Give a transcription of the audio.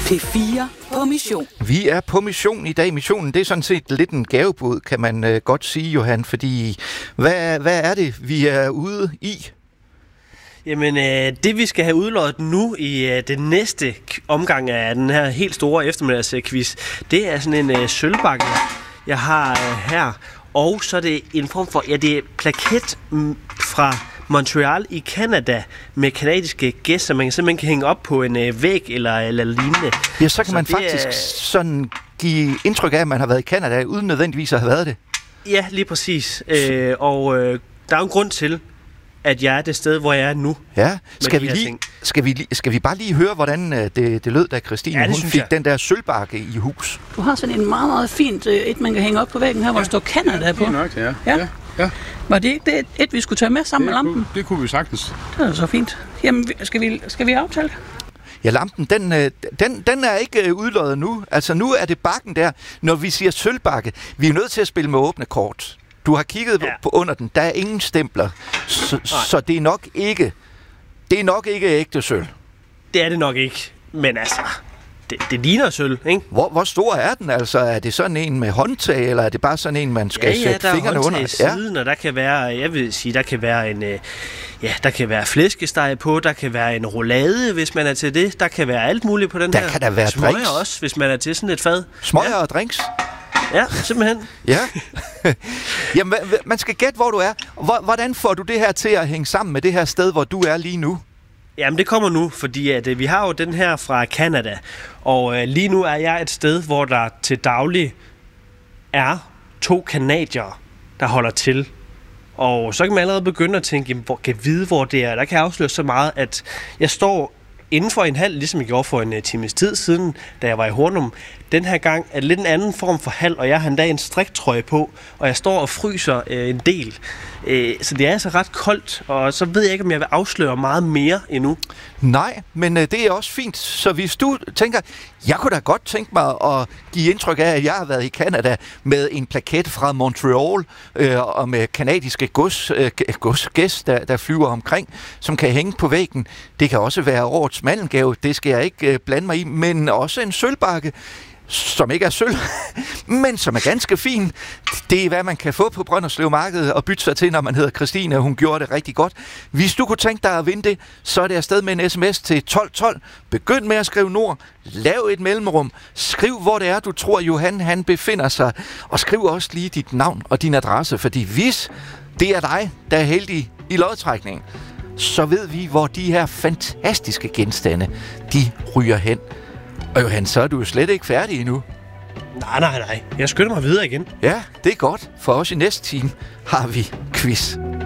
P4 på mission. Vi er på mission i dag. Missionen, det er sådan set lidt en gavebod, kan man godt sige, Johan, fordi hvad er det, vi er ude i? Jamen, det vi skal have udløjet nu i den næste omgang af den her helt store eftermiddagsquiz, det er sådan en sølvbakke, jeg har her. Og så er det en form for, det er plaket fra Montreal i Canada med kanadiske gæs, som man simpelthen kan hænge op på en væg eller lignende. Ja, så kan man faktisk sådan give indtryk af, at man har været i Canada, uden nødvendigvis at have været det. Ja, lige præcis. Og der er jo en grund til, at jeg er det sted, hvor jeg er nu. Ja, skal vi bare lige høre, hvordan det lød, da Christine hun fik den der sølvbakke i hus? Du har sådan en meget, meget fint et, man kan hænge op på væggen her, hvor der står Canada på. Nok, ja. Var det ikke det et, vi skulle tage med sammen med lampen? Det kunne vi sagtens. Det er så fint. Jamen, skal vi aftale? Ja, lampen, den er ikke udløjet nu. Altså, nu er det bakken der. Når vi siger sølvbakke, vi er nødt til at spille med åbne kort. Du har kigget på under den. Der er ingen stempler. Så det er nok ikke ægte sølv. Det er det nok ikke. Men altså, det ligner sølv, ikke? Hvor stor er den? Altså, er det sådan en med håndtag, eller er det bare sådan en, man skal sætte fingrene under? Ja, der er håndtag i siden, og der kan være, jeg vil sige, der kan være en, der kan være flæskesteg på, der kan være en roulade, hvis man er til det. Der kan være alt muligt på den der her. Der kan der være smøger drinks. Også, hvis man er til sådan et fad. Smøger og drinks? Ja, simpelthen. Ja. Jamen, man skal gætte, hvor du er. Hvordan får du det her til at hænge sammen med det her sted, hvor du er lige nu? Jamen, det kommer nu, fordi at, vi har jo den her fra Canada, og lige nu er jeg et sted, hvor der til daglig er 2 canadiere, der holder til. Og så kan man allerede begynde at tænke, jamen, kan vide, hvor det er. Der kan jeg afsløre så meget, at jeg står inden for en hal, ligesom jeg gjorde for en times tid siden, da jeg var i Hornum. Den her gang er det lidt en anden form for hal, og jeg har endda en striktrøje på, og jeg står og fryser en del. Så det er altså ret koldt, og så ved jeg ikke, om jeg vil afsløre meget mere endnu. Nej, men det er også fint. Så hvis du tænker, jeg kunne da godt tænke mig at give indtryk af, at jeg har været i Canada med en plaket fra Montreal, og med kanadiske gæs, der flyver omkring, som kan hænge på væggen. Det kan også være årets mandelgave, det skal jeg ikke blande mig i, men også en sølvbakke, som ikke er sølv, men som er ganske fin. Det er, hvad man kan få på Brønderslev Marked og bytte sig til, når man hedder Christine. Hun gjorde det rigtig godt. Hvis du kunne tænke dig at vinde det, så er det afsted med en sms til 1212. Begynd med at skrive Nord. Lav et mellemrum. Skriv, hvor det er, du tror, Johan han befinder sig. Og skriv også lige dit navn og din adresse, fordi hvis det er dig, der er heldig i lodtrækningen, så ved vi, hvor de her fantastiske genstande, de ryger hen. Og Johan, så er du jo slet ikke færdig endnu. Nej. Jeg skynder mig videre igen. Ja, det er godt. For os i næste time har vi quiz.